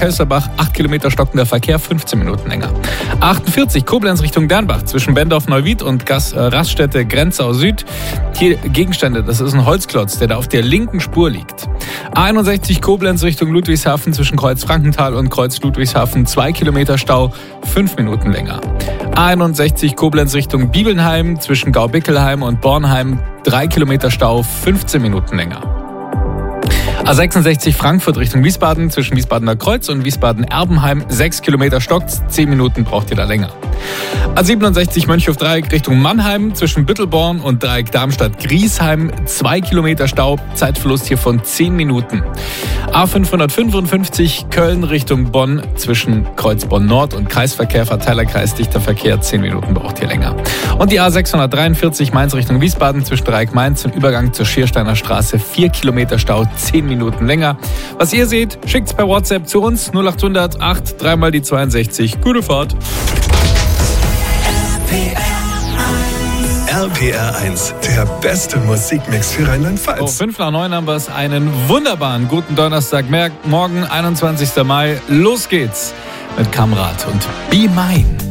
Hölsterbach, 8 Kilometer stockender Verkehr, 15 Minuten länger. A48 Koblenz Richtung Dernbach zwischen Bendorf-Neuwied und Raststätte Grenzau Süd. Hier Gegenstände, das ist ein Holzklotz, der da auf der linken Spur liegt. A61 Koblenz Richtung Ludwigshafen zwischen Kreuz Frankenthal und Kreuz Ludwigshafen, 2 Kilometer Stau, 5 Minuten länger. A61 Koblenz Richtung Bibelnheim zwischen Gaubickelheim und Bornheim, 3 Kilometer Stau, 15 Minuten länger. A66 Frankfurt Richtung Wiesbaden zwischen Wiesbadener Kreuz und Wiesbaden-Erbenheim, 6 Kilometer stockt, 10 Minuten braucht ihr da länger. A67 Mönchhof-Dreieck Richtung Mannheim zwischen Büttelborn und Dreieck Darmstadt-Griesheim, 2 Kilometer Stau, Zeitverlust hier von 10 Minuten. A555 Köln Richtung Bonn zwischen Kreuz Bonn-Nord und Kreisverkehr, Verteilerkreis, dichter Verkehr, 10 Minuten braucht ihr länger. Und die A643 Mainz Richtung Wiesbaden zwischen Dreieck Mainz und Übergang zur Schiersteiner Straße, 4 Kilometer Stau, 10 Minuten länger. Was ihr seht, schickt's per WhatsApp zu uns 0800 8 3 mal die 62. Gute Fahrt. RPR 1, der beste Musikmix für Rheinland-Pfalz. 5 nach 9 haben wir es. Einen wunderbaren guten Donnerstagmorgen, 21. Mai. Los geht's mit Kamrat und Be Mine.